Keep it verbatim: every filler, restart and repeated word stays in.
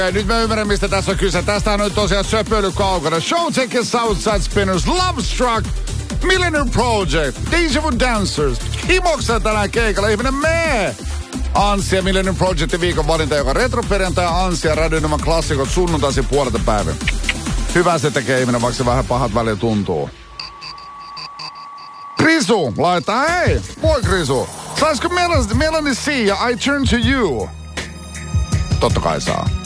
Ja nyt mä ymmärrän, mistä tässä on kyse. Tästähän on tosiaan söpöily kaukana. Showtech, Southside Spinners, Love Struck, Millennium Project, Deja Vu Dancers. Himoksella tänään keikalla. Ihminen mee! Anssi ja Millennium Projectin viikon valinta, joka retroperjantai ja Anssi ja radionoman klassikot sunnuntaisin puolelta päivän. Hyvä se tekee ihminen, vaikka se vähän pahat välillä tuntuu. Krisu laittaa, hei, moi Krisu. Saisiko Melanie C ja I Turn to You? Totta kai saa.